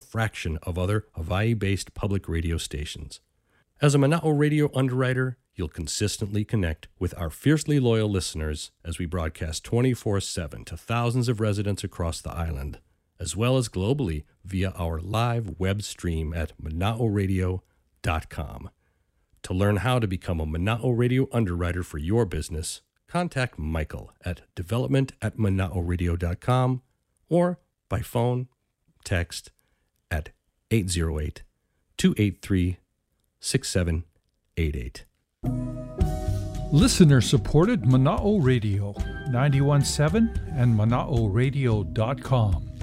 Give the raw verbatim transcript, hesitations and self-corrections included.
fraction of other Hawaii-based public radio stations. As a Mana'o Radio underwriter, you'll consistently connect with our fiercely loyal listeners as we broadcast twenty-four seven to thousands of residents across the island, as well as globally via our live web stream at mana'o radio dot com. To learn how to become a Mana'o Radio underwriter for your business, contact Michael at development at mana'o radio dot com or by phone, text at eight zero eight, two eight three, six seven eight eight. Listener-supported Mana'o Radio, ninety-one point seven and mana'o radio dot com.